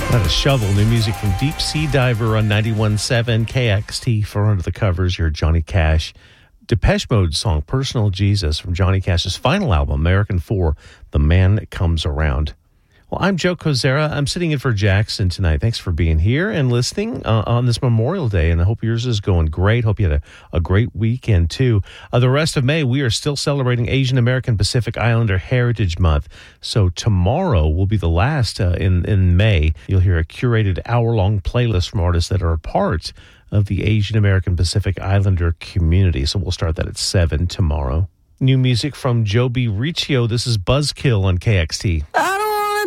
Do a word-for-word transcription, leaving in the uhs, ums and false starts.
Not a shovel. New music from Deep Sea Diver on ninety-one point seven K X T for Under the Covers. Your Johnny Cash. Depeche Mode song, Personal Jesus, from Johnny Cash's final album, American four, The Man Comes Around. Well, I'm Joe Kozera. I'm sitting in for Jackson tonight. Thanks for being here and listening uh, on this Memorial Day, and I hope yours is going great. Hope you had a, a great weekend, too. Uh, the rest of May, we are still celebrating Asian American Pacific Islander Heritage Month. So tomorrow will be the last uh, in, in May. You'll hear a curated hour-long playlist from artists that are a part of the Asian American Pacific Islander community. So we'll start that at seven tomorrow. New music from Joby Riccio. This is Buzzkill on K X T. I don't